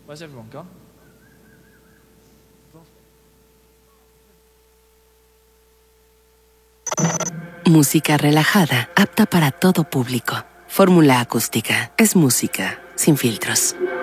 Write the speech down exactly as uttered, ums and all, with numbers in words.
Where's everyone gone? Música relajada, apta para todo público. Fórmula Acústica es música sin filtros.